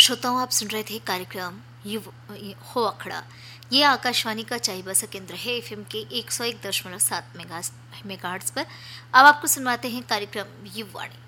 श्रोताओं, आप सुन रहे थे कार्यक्रम युव हो अखड़ा। ये आकाशवाणी का चाईबासा केंद्र है एफएम के 101.7 मेगाहर्ट्ज पर। अब आपको सुनवाते हैं कार्यक्रम युववाणी।